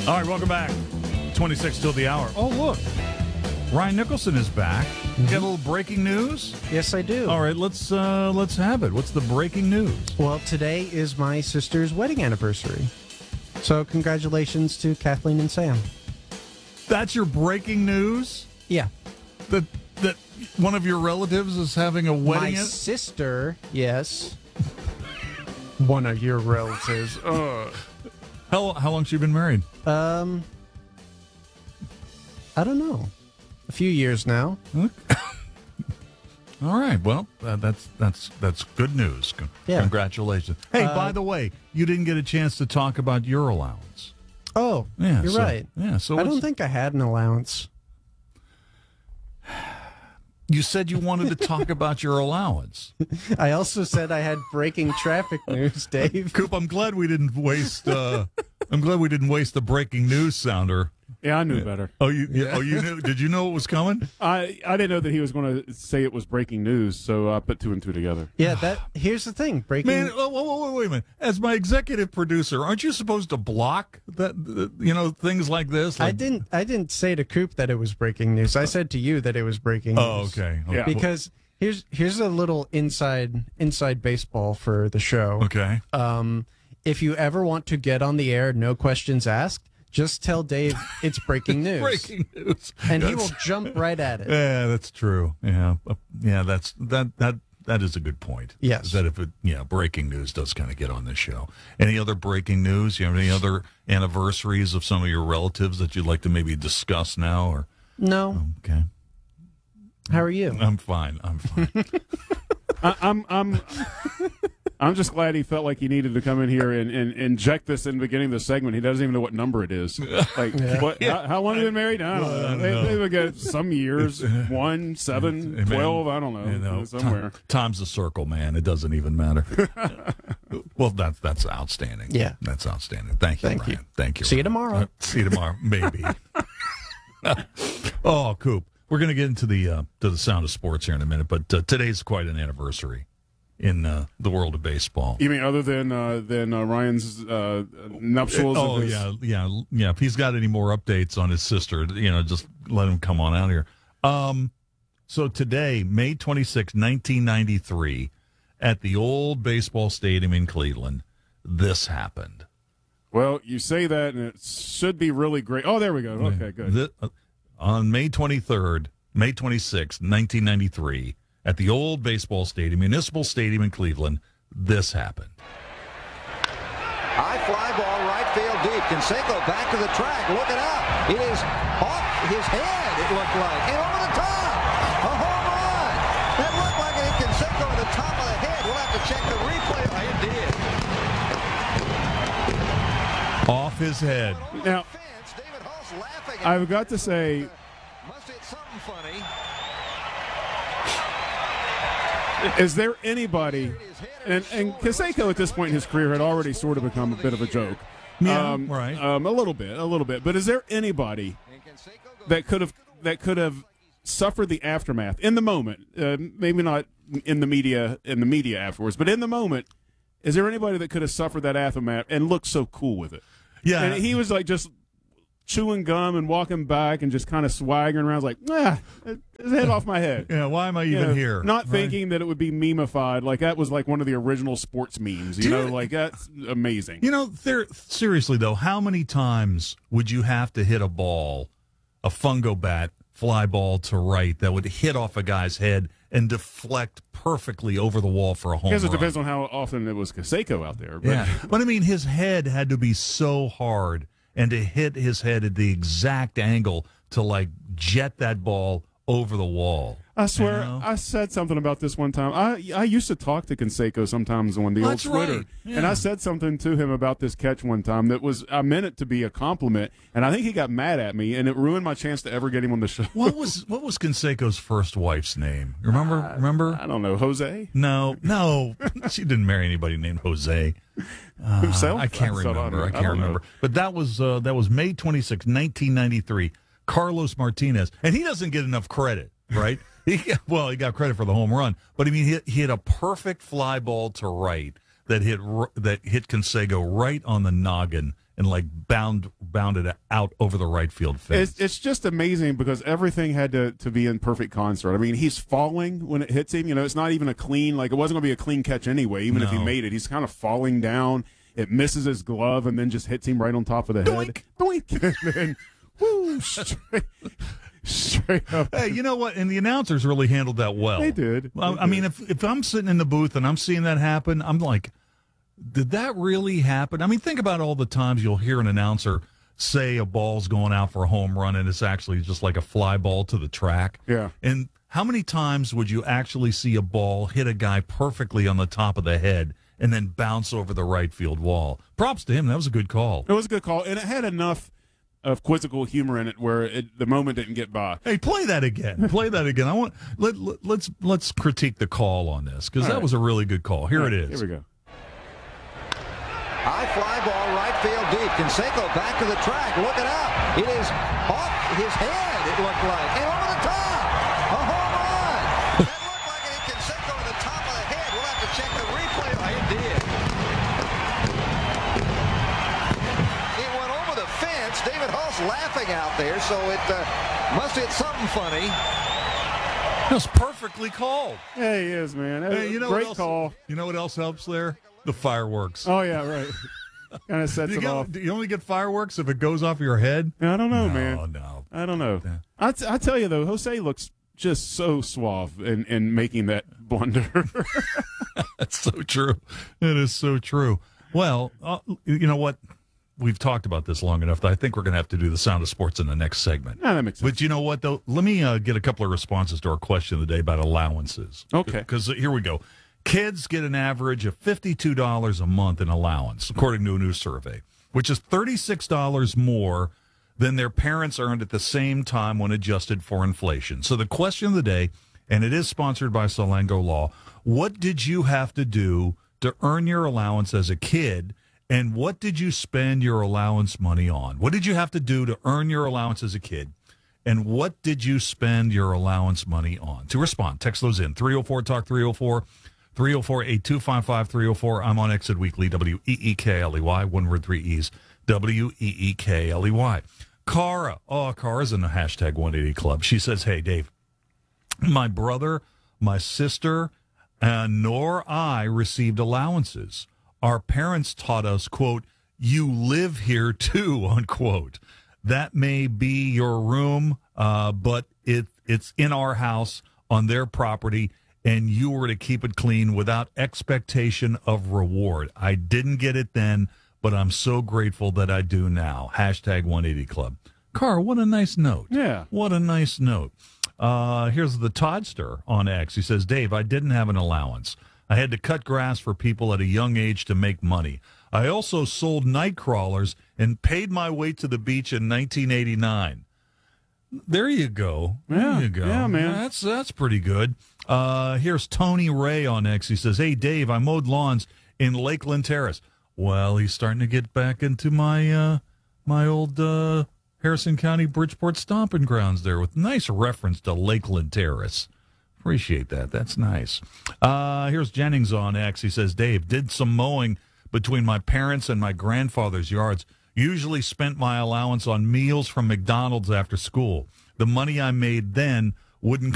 All right, welcome back. 26 till the hour. Oh, look. Ryan Nicholson is back. You got a little breaking news? Yes, I do. All right, let's have it. What's the breaking news? Well, today is my sister's wedding anniversary. So congratulations to Kathleen and Sam. That's your breaking news? Yeah. That one of your relatives is having a wedding? My sister, yes. One of your relatives. How long's she been married? I don't know. A few years now. All right. Well, that's good news. Yeah. Congratulations. Hey, by the way, you didn't get a chance to talk about your allowance. Oh, Yeah, you're right. Yeah. So I don't think I had an allowance. You said you wanted to talk about your allowance. I also said I had breaking traffic news, Dave. Coop, I'm glad we didn't waste. I'm glad we didn't waste the breaking news sounder. Yeah, I knew better. Oh, you knew? Did you know it was coming? I didn't know that he was going to say it was breaking news, so I put two and two together. Yeah, here's the thing. Breaking. Man, wait a minute. As my executive producer, aren't you supposed to block that? Things like this. I didn't say to Coop that it was breaking news. I said to you that it was breaking news. Oh, okay. Yeah. Because here's a little inside baseball for the show. Okay. If you ever want to get on the air, no questions asked, just tell Dave it's breaking news. Breaking news. And he will jump right at it. Yeah, that's true. Yeah, that is a good point. Yes. That if breaking news does kind of get on this show. Any other breaking news? You have any other anniversaries of some of your relatives that you'd like to maybe discuss now? Or No. Okay. How are you? I'm fine. I'm just glad he felt like he needed to come in here and inject this in the beginning of the segment. He doesn't even know what number it is. Like, how long have you been married? I don't know. They've got some years, 1, 7, 12, I don't know, somewhere. Time's a circle, man. It doesn't even matter. Well, that's outstanding. Yeah. That's outstanding. Thank you, Ryan. Thank you. See you Ryan. tomorrow. See you tomorrow, maybe. Oh, Coop. We're going to get into the sound of sports here in a minute, but today's quite an anniversary in the world of baseball. You mean other than Ryan's nuptials? Oh, yeah. If he's got any more updates on his sister, just let him come on out here. So today, May 26, 1993, at the old baseball stadium in Cleveland, this happened. Well, you say that, and it should be really great. Oh, there we go. Okay, good. On May 23rd, May 26, 1993, at the old baseball stadium, Municipal Stadium in Cleveland, this happened. High fly ball, right field deep. Canseco back to the track, looking up. It is off his head, it looked like. And over the top, a home run. That looked like it hit Canseco at the top of the head. We'll have to check the replay. It did. Off his head. Now, I've got to say, must hit something funny. Is there anybody, and Canseco at this point in his career had already sort of become a bit of a joke. Yeah, right. A little bit. But is there anybody that could have suffered the aftermath in the moment? Maybe not in the media afterwards, but in the moment, is there anybody that could have suffered that aftermath and looked so cool with it? Yeah, and he was like just chewing gum and walking back and just kind of swaggering around, like, his head off my head. Yeah, why am I even here? Not thinking that it would be memeified. Like, that was like one of the original sports memes, like, that's amazing. Seriously, though, how many times would you have to hit a ball, a fungo bat, fly ball to right, that would hit off a guy's head and deflect perfectly over the wall for a home run? I guess it depends on how often it was Canseco out there. But. Yeah, but I mean, his head had to be so hard, and to hit his head at the exact angle to, like, jet that ball over the wall. I swear, I said something about this one time. I used to talk to Canseco sometimes on the old Twitter, right. Yeah. and I said something to him about this catch one time that I meant it to be a compliment, and I think he got mad at me, and it ruined my chance to ever get him on the show. What was Canseco's first wife's name? Remember? I don't know. Jose? No. She didn't marry anybody named Jose. Himself? I can't remember. I can't remember. But that was May 26, 1993. Carlos Martinez, and he doesn't get enough credit, right? He got credit for the home run, but I mean, he hit a perfect fly ball to right that hit Canseco right on the noggin and like bounded out over the right field fence. It's just amazing because everything had to be in perfect concert. I mean, he's falling when it hits him. You know, it's not even a clean, like it wasn't going to be a clean catch anyway, even if he made it. He's kind of falling down. It misses his glove and then just hits him right on top of the head. Doink! And then, whoo, straight up. Hey, you know what? And the announcers really handled that well. They did. I mean, if I'm sitting in the booth and I'm seeing that happen, I'm like, did that really happen? I mean, think about all the times you'll hear an announcer say a ball's going out for a home run and it's actually just like a fly ball to the track. Yeah. And how many times would you actually see a ball hit a guy perfectly on the top of the head and then bounce over the right field wall? Props to him. That was a good call. It was a good call, and it had enough of quizzical humor in it where the moment didn't get by. Hey, play that again. Play that again. I want let's critique the call on this because that was a really good call. Here it is. Here we go. High fly ball, right field deep. Canseco back to the track, looking up. It is off his head, it looked like, and over the top. A home run. That looked like it hit Canseco on the top of the head. We'll have to check the replay. It did. It went over the fence. David Hull's laughing out there, so it must hit something funny. That was perfectly called. Yeah, he is, man. Hey, you know great what else, call. You know what else helps there? The fireworks. Oh, yeah, right. Kind of sets it off. Do you only get fireworks if it goes off your head? I don't know, man. No. I don't know. I tell you, though, Jose looks just so suave in making that blunder. That's so true. It is so true. Well, you know what? We've talked about this long enough that I think we're going to have to do the Sound of Sports in the next segment. That makes sense. But you know what, though? Let me get a couple of responses to our question of the day about allowances. Okay. Because here we go. Kids get an average of $52 a month in allowance, according to a new survey, which is $36 more than their parents earned at the same time when adjusted for inflation. So the question of the day, and it is sponsored by Salango Law, what did you have to do to earn your allowance as a kid, and what did you spend your allowance money on? What did you have to do to earn your allowance as a kid? And what did you spend your allowance money on? To respond, text those in. 304-TALK 304. 304-8255-304. I'm on Exit Weekly, WEEKLEY, one word, three E's, WEEKLEY. Cara, Cara's in the hashtag 180 Club. She says, hey, Dave, my brother, my sister, nor I received allowances. Our parents taught us, quote, you live here too, unquote. That may be your room, but it's in our house on their property, and you were to keep it clean without expectation of reward. I didn't get it then, but I'm so grateful that I do now. Hashtag 180 Club. Carr, what a nice note. Yeah. What a nice note. Here's the Toddster on X. He says, Dave, I didn't have an allowance. I had to cut grass for people at a young age to make money. I also sold night crawlers and paid my way to the beach in 1989. There you go. There you go. Yeah, man. That's pretty good. Here's Tony Ray on X. He says, hey, Dave, I mowed lawns in Lakeland Terrace. Well, he's starting to get back into my old Harrison County Bridgeport stomping grounds there with nice reference to Lakeland Terrace. Appreciate that. That's nice. Here's Jennings on X. He says, Dave, did some mowing between my parents and my grandfather's yards. Usually spent my allowance on meals from McDonald's after school. The money I made then wouldn't